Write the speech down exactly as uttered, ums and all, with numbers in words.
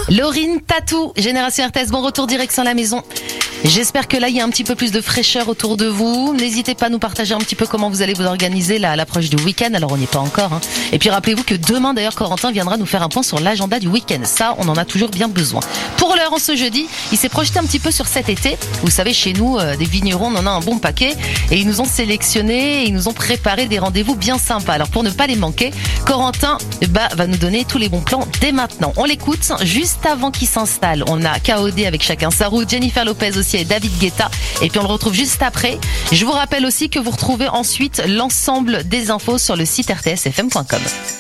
Laurine Tatou, Génération R T S, bon retour direction la maison. J'espère que là il y a un petit peu plus de fraîcheur autour de vous. N'hésitez pas à nous partager un petit peu comment vous allez vous organiser là à l'approche du week-end. Alors on n'y est pas encore. Hein. Et puis rappelez-vous que demain d'ailleurs Corentin viendra nous faire un point sur l'agenda du week-end. Ça, on en a toujours bien besoin. Pour l'heure, en ce jeudi, il s'est projeté un petit peu sur cet été. Vous savez, chez nous, euh, des vignerons, on en a un bon paquet. Et ils nous ont sélectionné, et ils nous ont préparé des rendez-vous bien sympas. Alors pour ne pas les manquer, Corentin bah, va nous donner tous les bons plans dès maintenant. On l'écoute juste avant qu'il s'installe. On a K O D avec Chacun sa route, Jennifer Lopez aussi et David Guetta. Et puis on le retrouve juste après. Je vous rappelle aussi que vous retrouvez ensuite l'ensemble des infos sur le site r t s f m point com.